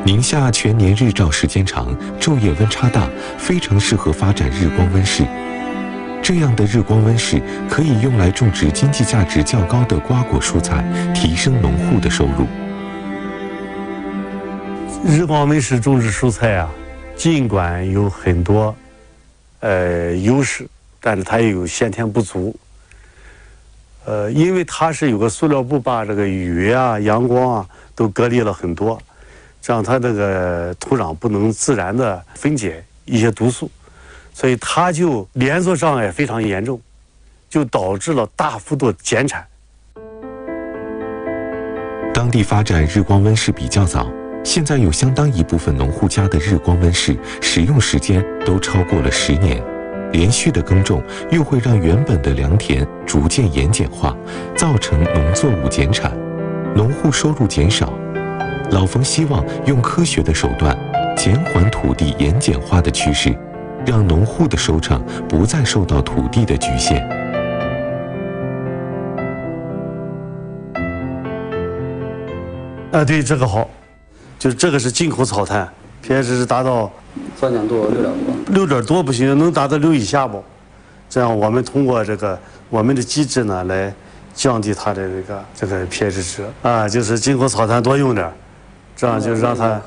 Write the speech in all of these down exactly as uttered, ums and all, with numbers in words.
宁夏全年日照时间长，昼夜温差大，非常适合发展日光温室。这样的日光温室可以用来种植经济价值较高的瓜果蔬菜，提升农户的收入。 日光温室种植蔬菜啊，尽管有很多呃优势，但是它也有先天不足。呃，因为它是有个塑料布把这个雨啊、阳光啊都隔离了很多，这样它这个土壤不能自然的分解一些毒素，所以它就连锁障碍非常严重，就导致了大幅度减产。 当地发展日光温室比较早，现在有相当一部分农户家的日光温室使用时间都超过了十年。连续的耕种又会让原本的良田逐渐盐碱化，造成农作物减产，农户收入减少。老冯希望用科学的手段减缓土地盐碱化的趋势，让农户的收成不再受到土地的局限。 啊，对，这个好，就是这个是进口草炭 ，pH 值达到酸碱度六点多， 六点多不行，能达到六以下不？这样我们通过这个我们的机制呢，来降低它的这个这个 pH 值啊，就是进口草炭多用点，这样就让它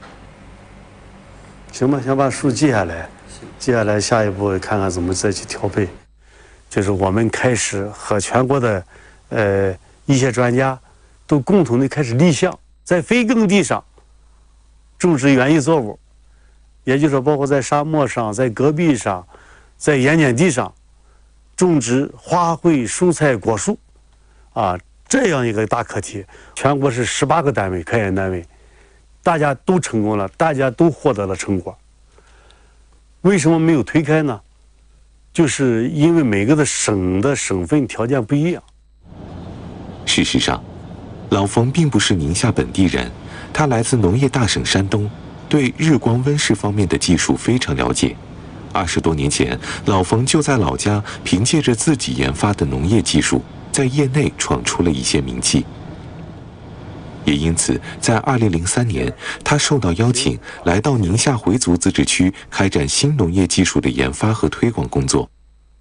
行吧，先把树记下来，接下来下一步看看怎么再去调配。就是我们开始和全国的呃一些专家都共同的开始立项，在非耕地上种植园艺作物。也就是说，包括在沙漠上、在戈壁上、在盐碱地上种植花卉、蔬菜、果树，啊，这样一个大课题，全国是十八个单位、科研单位，大家都成功了，大家都获得了成果。为什么没有推开呢？就是因为每个的省的省份条件不一样。 事实上，老冯并不是宁夏本地人，他来自农业大省山东。对日光温室方面的技术非常了解。二十多年前，老冯就在老家凭借着自己研发的农业技术，在业内闯出了一些名气。也因此，在二零零三年，他受到邀请来到宁夏回族自治区开展新农业技术的研发和推广工作。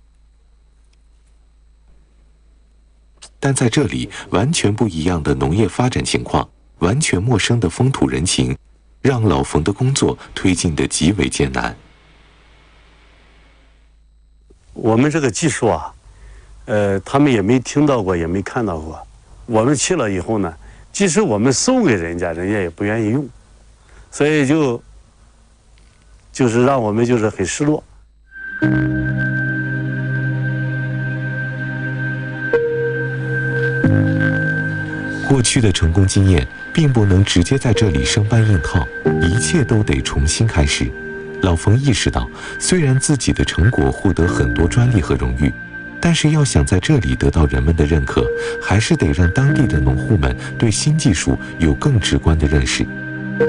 但在这里，完全不一样的农业发展情况，完全陌生的风土人情，让老冯的工作推进得极为艰难。 我们这个技术啊，呃，他们也没听到过，也没看到过。我们去了以后呢，即使我们送给人家，人家也不愿意用，所以就就是让我们就是很失落。 过去的成功经验并不能直接在这里生搬硬套，一切都得重新开始。老冯意识到，虽然自己的成果获得很多专利和荣誉，但是要想在这里得到人们的认可，还是得让当地的农户们对新技术有更直观的认识。